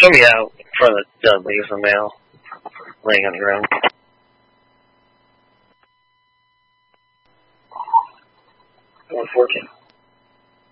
Show me out in front of Dudley as a male, laying on the ground. 114.